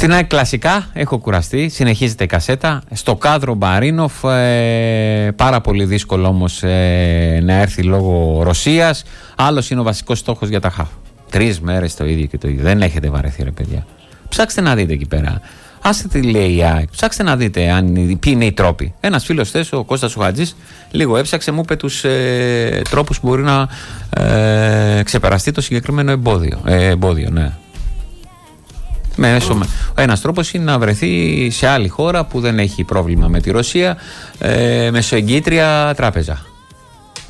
Στην ΑΕΚ κλασικά έχω κουραστεί, συνεχίζεται η κασέτα. Στο κάδρο Μπαρίνοφ, πάρα πολύ δύσκολο όμως να έρθει λόγω Ρωσίας. Άλλος είναι ο βασικός στόχος για τα χαφ. 3 μέρες το ίδιο και το ίδιο. Δεν έχετε βαρεθεί, ρε παιδιά? Ψάξτε να δείτε εκεί πέρα. Άστε τι λέει η ΑΕΚ. Ψάξτε να δείτε ποιοι είναι οι τρόποι. Ένας φίλος θες, ο Κώστας ο Χατζής, λίγο έψαξε, μου είπε τους τρόπους που μπορεί να ξεπεραστεί το συγκεκριμένο εμπόδιο. Ναι. Ένας τρόπος είναι να βρεθεί σε άλλη χώρα που δεν έχει πρόβλημα με τη Ρωσία, μεσοεγγύτρια τράπεζα.